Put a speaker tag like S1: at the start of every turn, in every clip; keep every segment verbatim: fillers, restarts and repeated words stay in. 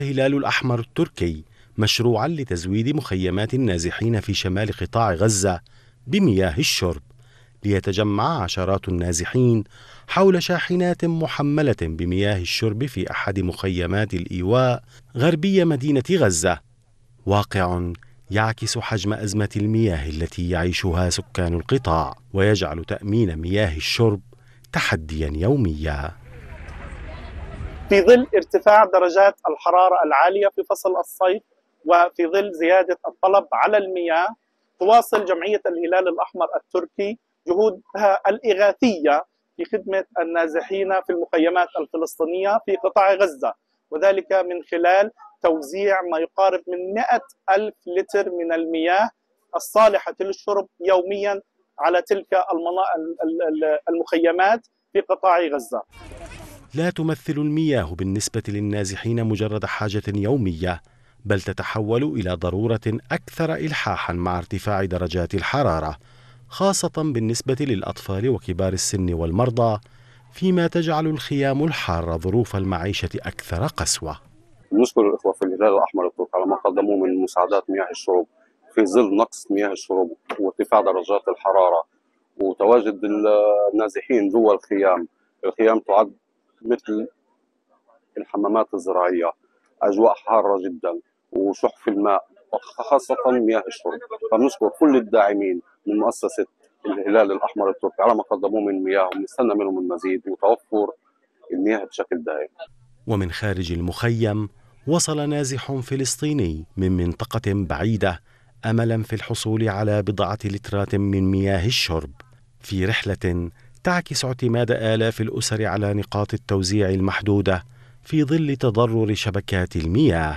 S1: الهلال الأحمر التركي مشروعا لتزويد مخيمات النازحين في شمال قطاع غزة بمياه الشرب، ليتجمع عشرات النازحين حول شاحنات محملة بمياه الشرب في أحد مخيمات الإيواء غربي مدينة غزة، واقع يعكس حجم أزمة المياه التي يعيشها سكان القطاع، ويجعل تأمين مياه الشرب تحديا يوميا.
S2: في ظل ارتفاع درجات الحرارة العالية في فصل الصيف وفي ظل زيادة الطلب على المياه، تواصل جمعية الهلال الأحمر التركي جهودها الإغاثية في خدمة النازحين في المخيمات الفلسطينية في قطاع غزة، وذلك من خلال توزيع ما يقارب من مئة ألف لتر من المياه الصالحة للشرب يوميا على تلك المخيمات في قطاع غزة.
S1: لا تمثل المياه بالنسبة للنازحين مجرد حاجة يومية، بل تتحول إلى ضرورة أكثر إلحاحا مع ارتفاع درجات الحرارة، خاصة بالنسبة للأطفال وكبار السن والمرضى، فيما تجعل الخيام الحارة ظروف المعيشة أكثر قسوة.
S3: نشكر الإخوة في الهلال الأحمر التركي على ما قدموه من مساعدات مياه الشرب في ظل نقص مياه الشرب وارتفاع درجات الحرارة وتواجد النازحين جوا الخيام. الخيام تعد مثل الحمامات الزراعية، أجواء حارة جدا وشح في الماء خاصة مياه الشرب، فنشكر كل الداعمين من مؤسسة الهلال الأحمر التركي على ما قدموه من مياه، ونستنى منهم المزيد وتوفر المياه بشكل دائم.
S1: ومن خارج المخيم وصل نازح فلسطيني من منطقة بعيدة أملا في الحصول على بضعة لترات من مياه الشرب، في رحلة تعكس اعتماد آلاف الأسر على نقاط التوزيع المحدودة في ظل تضرر شبكات المياه.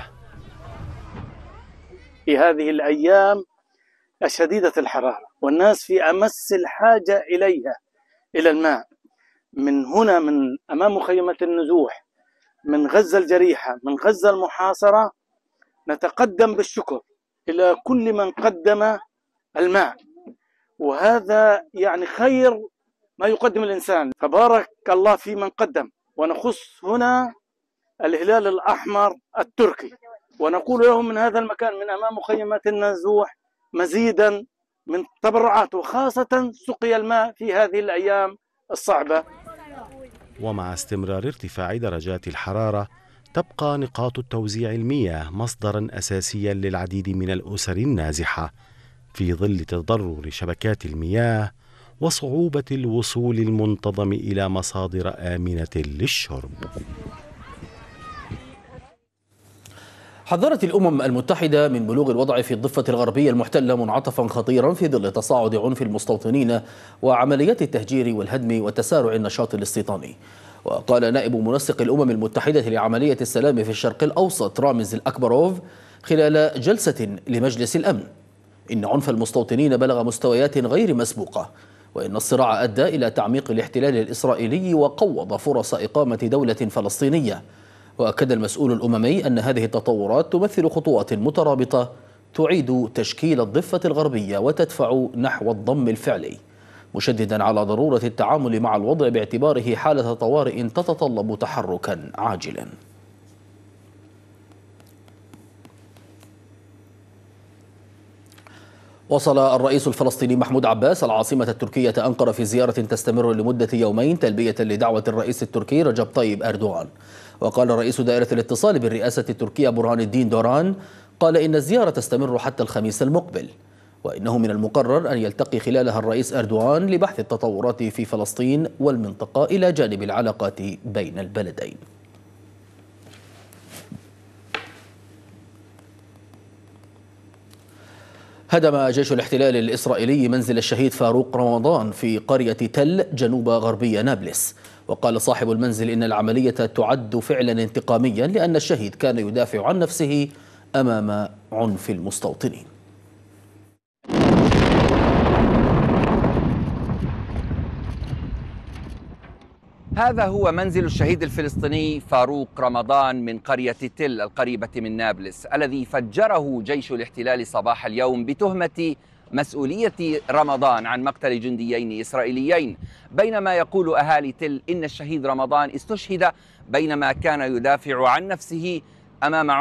S4: في هذه الأيام الشديدة الحرارة والناس في أمس الحاجة إليها إلى الماء، من هنا من أمام مخيمات النزوح، من غزة الجريحة، من غزة المحاصرة، نتقدم بالشكر إلى كل من قدم الماء، وهذا يعني خير ما يقدم الإنسان، فبارك الله في من قدم. ونخص هنا الهلال الأحمر التركي ونقول لهم من هذا المكان من أمام مخيمات النزوح مزيدا من التبرعات، وخاصة سقي الماء في هذه الأيام الصعبة.
S1: ومع استمرار ارتفاع درجات الحرارة تبقى نقاط التوزيع المياه مصدرا أساسيا للعديد من الأسر النازحة في ظل تضرر شبكات المياه وصعوبة الوصول المنتظم إلى مصادر آمنة للشرب.
S5: حذرت الأمم المتحدة من بلوغ الوضع في الضفة الغربية المحتلة منعطفا خطيرا في ظل تصاعد عنف المستوطنين وعمليات التهجير والهدم وتسارع النشاط الاستيطاني. وقال نائب منسق الأمم المتحدة لعملية السلام في الشرق الأوسط رامز الأكبروف خلال جلسة لمجلس الأمن إن عنف المستوطنين بلغ مستويات غير مسبوقة، وإن الصراع أدى إلى تعميق الاحتلال الإسرائيلي وقوض فرص إقامة دولة فلسطينية. وأكد المسؤول الأممي أن هذه التطورات تمثل خطوات مترابطة تعيد تشكيل الضفة الغربية وتدفع نحو الضم الفعلي، مشددا على ضرورة التعامل مع الوضع باعتباره حالة طوارئ تتطلب تحركا عاجلا. وصل الرئيس الفلسطيني محمود عباس العاصمة التركية أنقرة في زيارة تستمر لمدة يومين تلبية لدعوة الرئيس التركي رجب طيب أردوغان. وقال رئيس دائرة الاتصال بالرئاسة التركية برهان الدين دوران قال إن الزيارة تستمر حتى الخميس المقبل، وإنه من المقرر أن يلتقي خلالها الرئيس أردوغان لبحث التطورات في فلسطين والمنطقة إلى جانب العلاقات بين البلدين. هدم جيش الاحتلال الإسرائيلي منزل الشهيد فاروق رمضان في قرية تل جنوب غربي نابلس. وقال صاحب المنزل إن العملية تعد فعلا انتقاميا لأن الشهيد كان يدافع عن نفسه أمام عنف المستوطنين.
S6: هذا هو منزل الشهيد الفلسطيني فاروق رمضان من قرية تل القريبة من نابلس، الذي فجره جيش الاحتلال صباح اليوم بتهمة مسؤولية رمضان عن مقتل جنديين إسرائيليين، بينما يقول أهالي تل إن الشهيد رمضان استشهد بينما كان يدافع عن نفسه أمام